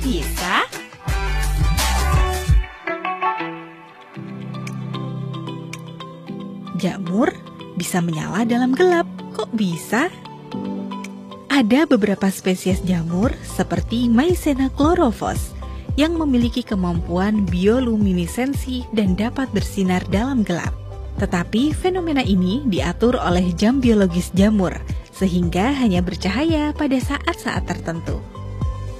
bisa? Jamur bisa menyala dalam gelap. Kok bisa? Ada beberapa spesies jamur seperti Mycena chlorophyllus yang memiliki kemampuan bioluminesensi dan dapat bersinar dalam gelap. Tetapi fenomena ini diatur oleh jam biologis jamur, sehingga hanya bercahaya pada saat-saat tertentu.